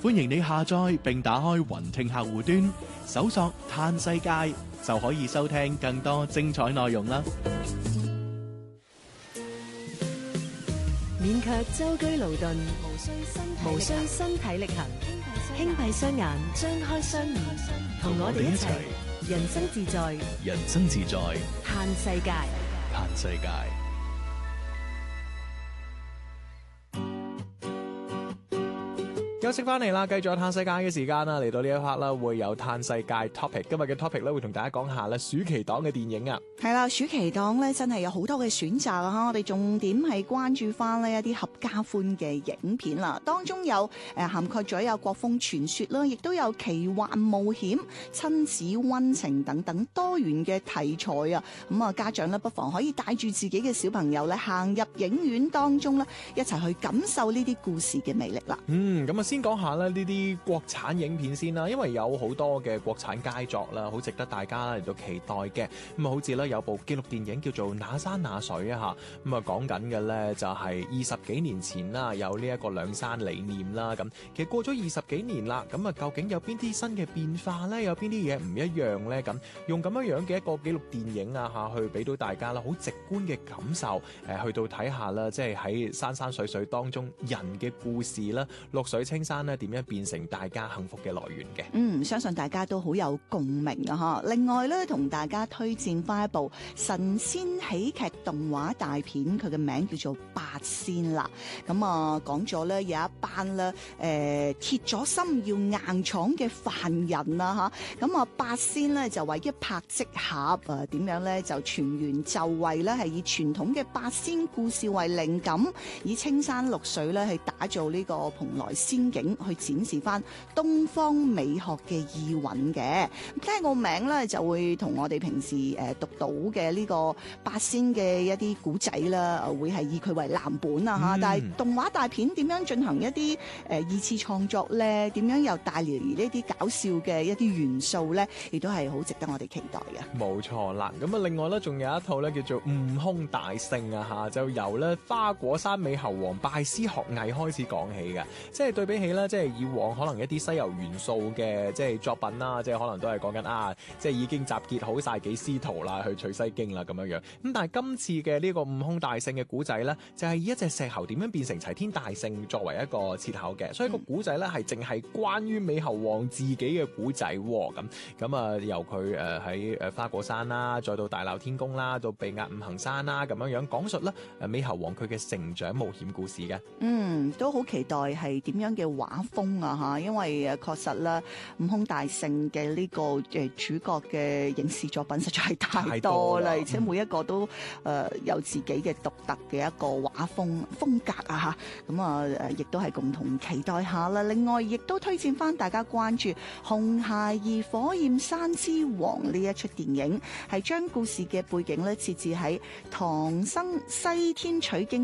歡迎你下載並打開雲聽客戶端，搜索嘆世界就可以收聽更多精彩內容啦。 勉強舟車勞頓，無需身體力行，輕閉雙眼，張開雙耳，同我哋一齊人生自在， 人生自在， 嘆世界。 嘆世界。休息翻嚟啦，繼續有嘆世界嘅時間啦，嚟到呢一 part 啦，會有嘆世界 topic。今日嘅 topic 咧，會同大家講下咧暑期檔嘅電影啊。 係啦，暑期檔咧真係有好多嘅選擇啊！我哋重點係關注翻呢一啲合家歡嘅影片啦，當中有涵蓋咗有國風傳說啦，亦都有奇幻冒險、親子溫情等等多元嘅題材啊！咁啊，家長咧不妨可以帶住自己嘅小朋友咧行入影院當中咧，一齊去感受呢啲故事嘅魅力啦。 咁啊，先講下咧呢啲國產影片先啦，因為有好多嘅國產佳作啦，好值得大家嚟到期待嘅。咁啊，好似咧有部紀錄電影叫做《那山那水》啊嚇，咁啊講緊嘅咧就係20幾年前啦，有呢一個兩山理念啦。咁其實過咗20幾年啦，咁啊究竟有邊啲新嘅變化咧？有邊啲嘢唔一樣咧？咁用咁樣嘅一個紀錄電影啊嚇，去俾到大家啦，好直觀嘅感受。去到睇下啦，即係喺山山水水當中人嘅故事啦，綠水青山咧點樣變成大家幸福嘅來源嘅。 相信大家都好有共鳴啊！嚇，另外咧，同大家推薦翻一部神仙喜劇動畫大片，佢嘅名叫做《八仙》啦。咁啊，講咗咧有一班咧鐵咗心要硬闖嘅凡人啊嚇。咁啊，八仙咧就為一拍即合啊，點樣咧就全員就位咧，係以傳統嘅八仙故事為靈感，以青山綠水咧去打造呢個蓬萊仙境，去展示翻東方美學嘅意韻嘅。聽個名咧就會同我哋平時讀到嘅呢個八仙嘅一啲古仔啦，會係以佢為藍本啊嚇。但係動畫大片點樣進行一啲二次創作咧？點樣又帶嚟呢啲搞笑嘅一啲元素咧？亦都係好值得我哋期待嘅。 冇錯啦，咁啊另外咧仲有一套咧叫做《悟空大聖》啊嚇，就由咧花果山美猴王拜師學藝開始講起嘅，即係對比起咧即係以往可能一啲西遊元素嘅即係作品啦，即係可能都係講緊即係已經集結好晒幾師徒啦，去取西經啦咁樣樣。咁但係今次嘅呢個悟空大聖嘅古仔咧，就係以一隻石猴點樣變成齊天大聖作為一個切口嘅，所以個古仔咧係淨係關於美猴王自己嘅古仔咁啊，由佢喺花果山啦，再到大鬧天宮啦，到被壓五行山啦，咁樣樣講述啦美猴王佢嘅成長冒險故事嘅。 都好期待係點樣嘅畫風啊嚇，因為確實啦，悟空大聖嘅呢個主角嘅影視作品實在係太多啦，而且每一個都有自己嘅獨特嘅一個畫風格啊嚇，咁啊亦都係共同期待下啦。另外亦都推薦翻大家關注《紅孩兒火焰山之王》呢一出電影，係將故事嘅背景咧設置喺唐僧西天取經